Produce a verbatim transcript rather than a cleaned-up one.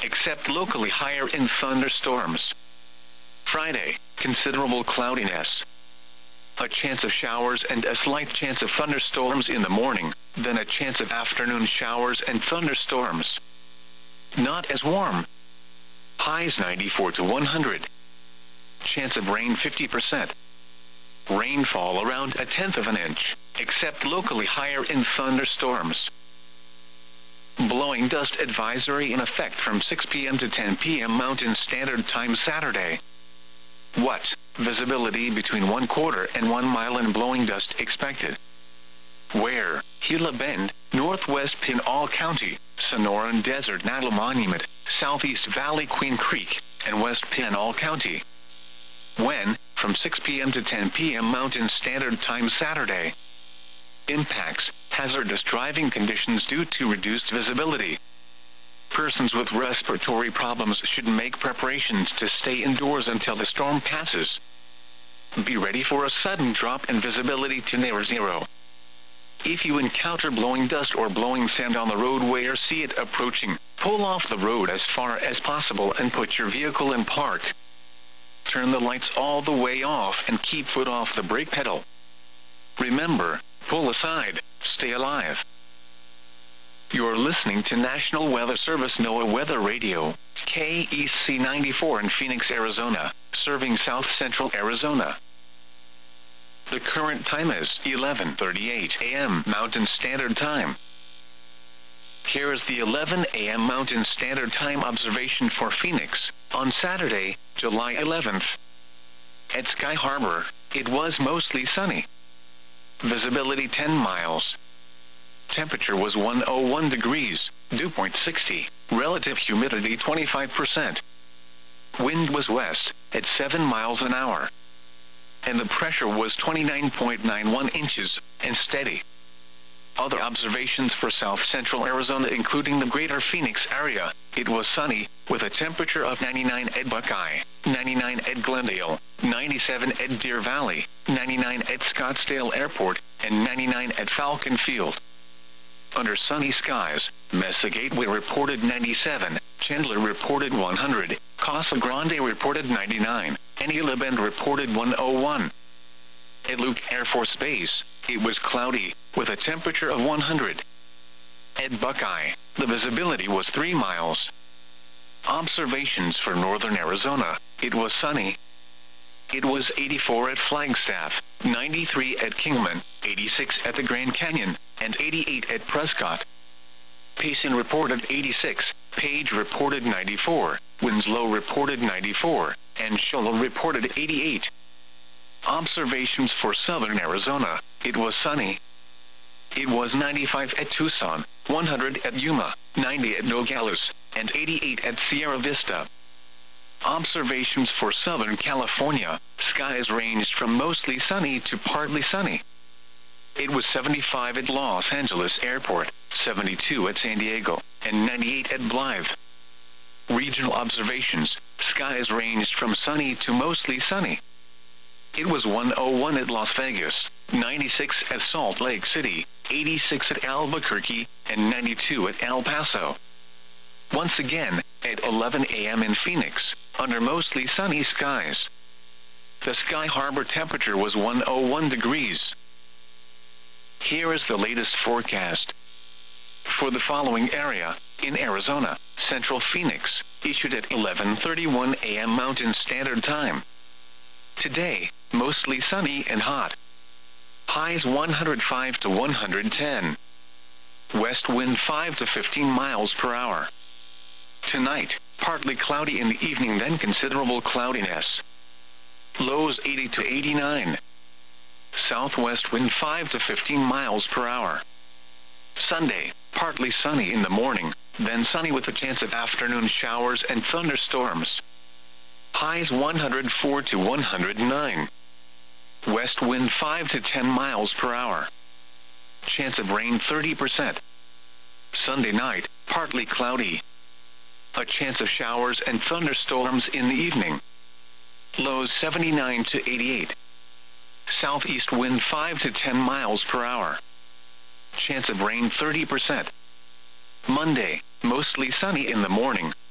except locally higher in thunderstorms. Friday, considerable cloudiness. A chance of showers and a slight chance of thunderstorms in the morning, then a chance of afternoon showers and thunderstorms. Not as warm. Highs ninety-four to one hundred. Chance of rain fifty percent. Rainfall around a tenth of an inch, except locally higher in thunderstorms. Blowing dust advisory in effect from six p m to ten p m Mountain Standard Time Saturday. What? Visibility between one quarter and one mile and blowing dust expected. Where? Gila Bend, Northwest Pinal County, Sonoran Desert Natal Monument, Southeast Valley Queen Creek, and West Pinal County. When? From six p m to ten p m Mountain Standard Time Saturday. Impacts: hazardous driving conditions due to reduced visibility. Persons with respiratory problems should make preparations to stay indoors until the storm passes. Be ready for a sudden drop in visibility to near zero. If you encounter blowing dust or blowing sand on the roadway or see it approaching, pull off the road as far as possible and put your vehicle in park. Turn the lights all the way off and keep foot off the brake pedal. Remember, pull aside, stay alive. You're listening to National Weather Service NOAA Weather Radio, K E C ninety-four in Phoenix, Arizona, serving South Central Arizona. The current time is eleven thirty-eight a m Mountain Standard Time. Here is the eleven a m Mountain Standard Time observation for Phoenix, on Saturday, July eleventh. At Sky Harbor, it was mostly sunny. Visibility ten miles. Temperature was one hundred one degrees, dew point sixty, relative humidity twenty-five percent. Wind was west, at seven miles an hour. And the pressure was twenty-nine point nine one inches, and steady. Other observations for South Central Arizona including the greater Phoenix area, it was sunny, with a temperature of ninety-nine at Buckeye, ninety-nine at Glendale, ninety-seven at Deer Valley, ninety-nine at Scottsdale Airport, and ninety-nine at Falcon Field. Under sunny skies, Mesa Gateway reported ninety-seven, Chandler reported one hundred, Casa Grande reported ninety-nine, and Gila Bend reported one hundred one. At Luke Air Force Base, it was cloudy, with a temperature of one hundred. At Buckeye, the visibility was three miles. Observations for northern Arizona, it was sunny. It was eighty-four at Flagstaff, ninety-three at Kingman, eighty-six at the Grand Canyon, and eighty-eight at Prescott. Payson reported eighty-six, Page reported ninety-four, Winslow reported ninety-four, and Shoal reported eighty-eight. Observations for southern Arizona, it was sunny. It was ninety-five at Tucson, one hundred at Yuma, ninety at Nogales, and eighty-eight at Sierra Vista. Observations for Southern California, skies ranged from mostly sunny to partly sunny. It was seventy-five at Los Angeles Airport, seventy-two at San Diego, and ninety-eight at Blythe. Regional observations, skies ranged from sunny to mostly sunny. It was one hundred one at Las Vegas, ninety-six at Salt Lake City, eighty-six at Albuquerque, and ninety-two at El Paso. Once again, at eleven a m in Phoenix, under mostly sunny skies. The Sky Harbor temperature was one hundred one degrees. Here is the latest forecast. For the following area, in Arizona, Central Phoenix, issued at eleven thirty-one a m Mountain Standard Time. Today, mostly sunny and hot. Highs one hundred five to one hundred ten. West wind five to fifteen miles per hour. Tonight, partly cloudy in the evening, then considerable cloudiness. Lows eighty to eighty-nine. Southwest wind five to fifteen miles per hour. Sunday, partly sunny in the morning, then sunny with a chance of afternoon showers and thunderstorms. Highs one hundred four to one hundred nine. West wind five to ten miles per hour. Chance of rain thirty percent. Sunday night, partly cloudy. A chance of showers and thunderstorms in the evening. Lows seventy-nine to eighty-eight. Southeast wind five to ten miles per hour. Chance of rain thirty percent. Monday, mostly sunny in the morning,